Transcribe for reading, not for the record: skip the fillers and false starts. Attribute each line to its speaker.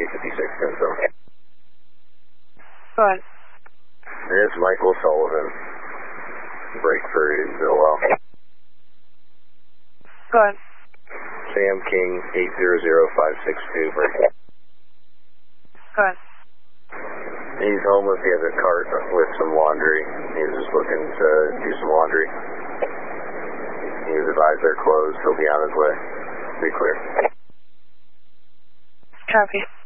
Speaker 1: 5856 10-7.
Speaker 2: Go ahead.
Speaker 1: It's Michael Sullivan. Break for Zillow.
Speaker 2: Go ahead.
Speaker 1: Sam King 800562. Break.
Speaker 2: Go ahead.
Speaker 1: He's homeless. He has a cart with some laundry. He's just looking to do some laundry. He was advised they're closed. He'll be on his way. Be clear.
Speaker 2: Copy.